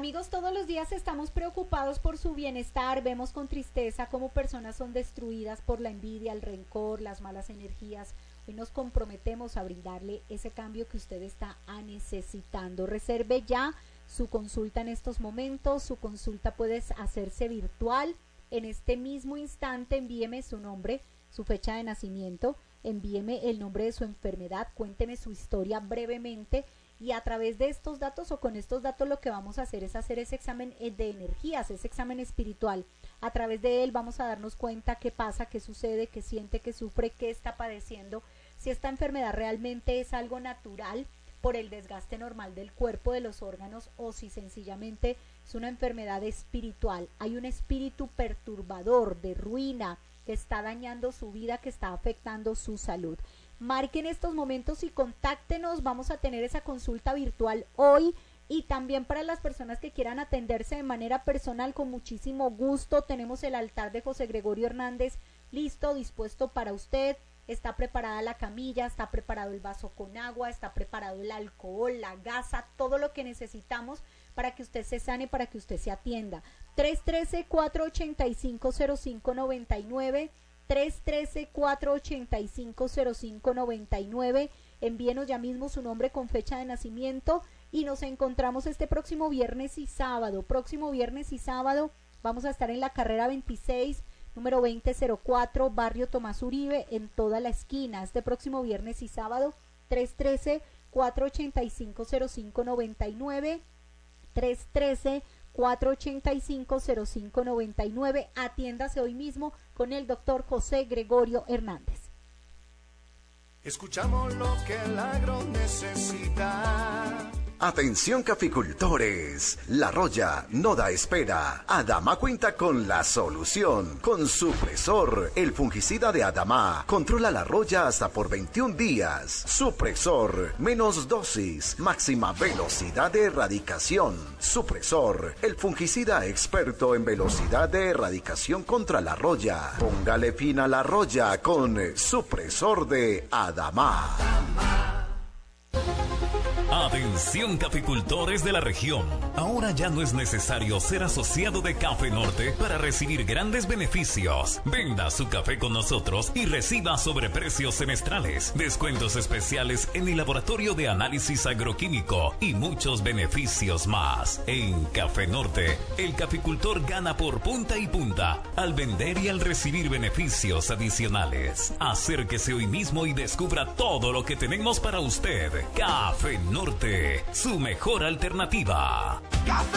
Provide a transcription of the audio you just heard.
Amigos, todos los días estamos preocupados por su bienestar, vemos con tristeza cómo personas son destruidas por la envidia, el rencor, las malas energías. Hoy nos comprometemos a brindarle ese cambio que usted está necesitando. Reserve ya su consulta en estos momentos, su consulta puede hacerse virtual. En este mismo instante envíeme su nombre, su fecha de nacimiento, envíeme el nombre de su enfermedad, cuénteme su historia brevemente. Y a través de estos datos o con estos datos lo que vamos a hacer es hacer ese examen de energías, ese examen espiritual. A través de él vamos a darnos cuenta qué pasa, qué sucede, qué siente, qué sufre, qué está padeciendo. Si esta enfermedad realmente es algo natural por el desgaste normal del cuerpo, de los órganos, o si sencillamente es una enfermedad espiritual. Hay un espíritu perturbador de ruina que está dañando su vida, que está afectando su salud. Marquen estos momentos y contáctenos, vamos a tener esa consulta virtual hoy y también para las personas que quieran atenderse de manera personal, con muchísimo gusto. Tenemos el altar de José Gregorio Hernández listo, dispuesto para usted. Está preparada la camilla, está preparado el vaso con agua, está preparado el alcohol, la gasa, todo lo que necesitamos para que usted se sane, para que usted se atienda. 313-485-0599, 313-485-0599. Envíenos ya mismo su nombre con fecha de nacimiento y nos encontramos este próximo viernes y sábado. Vamos a estar en la carrera 26, número 2004, barrio Tomás Uribe, en toda la esquina. Este próximo viernes y sábado, 313-485-0599, 313-485-0599. Atiéndase hoy mismo con el doctor José Gregorio Hernández. Escuchamos lo que el agro necesita. Atención caficultores, La Roya no da espera. Adama cuenta con la solución. Con Supresor, el fungicida de Adama, controla la roya hasta por 21 días. Supresor, menos dosis, máxima velocidad de erradicación. Supresor, el fungicida experto en velocidad de erradicación contra la roya. Póngale fin a la roya con Supresor de Adama. Atención caficultores de la región, ahora ya no es necesario ser asociado de Café Norte para recibir grandes beneficios. Venda su café con nosotros y reciba sobreprecios semestrales, descuentos especiales en el laboratorio de análisis agroquímico y muchos beneficios más. En Café Norte, el caficultor gana por punta y punta al vender y al recibir beneficios adicionales. Acérquese hoy mismo y descubra todo lo que tenemos para usted. Café Norte, su mejor alternativa.